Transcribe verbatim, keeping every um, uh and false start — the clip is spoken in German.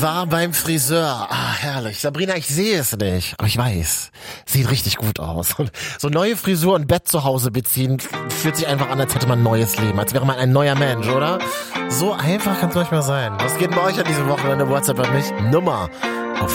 war beim Friseur. Ah, herrlich. Sabrina, ich sehe es nicht, aber ich weiß. Sieht richtig gut aus. Und so neue Frisur und Bett zu Hause beziehen, fühlt sich einfach an, als hätte man ein neues Leben. Als wäre man ein neuer Mensch, oder? So einfach kann es manchmal sein. Was geht bei euch an diesem Wochenende? WhatsApp an mich. Nummer auf